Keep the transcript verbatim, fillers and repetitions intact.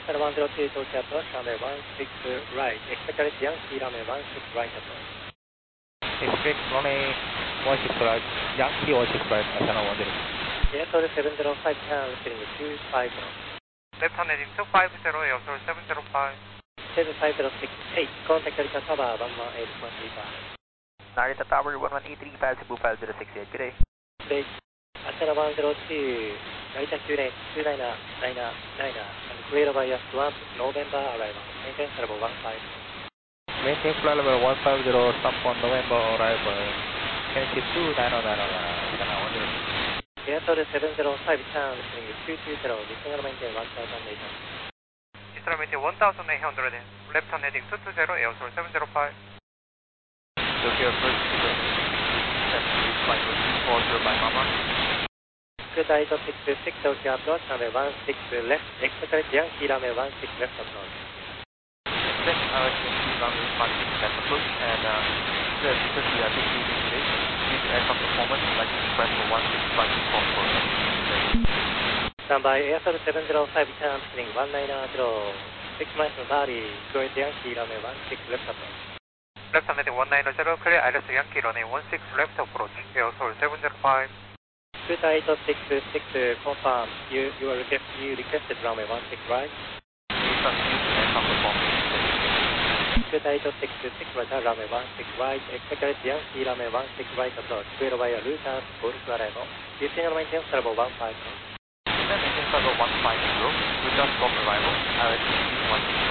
Center one zero two Tokyo approach, runway one six right, expect Yankee runway one six right approach. Expect runway one six right, Yankee one six right, Center one zero. Airport seven zero five, turn heading two five zero. Left hand heading two five zero, Airport seven zero five. seven five zero six eight, contact Narita Tower one one eight one three five. Narita Tower one one eight three five, Cebu five zero six eight, good day. Good day. Center one zero two, Narita two lane, two niner, niner, niner, and clear bias one, November arrival, maintain level one five. Maintain flight level one five zero, stop on November arrival, Yankee two niner niner, Center one zero. Airport seven zero five, turn heading two two zero, descend maintain one thousand eight hundred. Descend maintain one thousand eight hundred, left hand heading two two zero, Airport seven zero five. Tokyo first, flight four zero by Mama. Good eye to six six Tokyo approach, runway one six left, expect Yankee runway one six left approach. Expect our Yankee runway one six left approach, and uh, because we are taking today, due to aircraft performance, I'd like to request for one six flight four four. Stand by Airport seven zero five, turn heading one nine zero, six miles from Bali, correct Yankee runway one six left approach. Left hand heading one nine zero, clear I L S Yankee runway one six left approach, Airport seven zero five. Good eye to six six, confirm, you, you, are request, you requested runway one six right. Good eye to six six, right, runway one six right, expect Yankee runway one six right approach, clear by a Luton, Golf arrival, descend maintain level one five zero. Descend maintain level one five zero, Luton Golf arrival, R S one six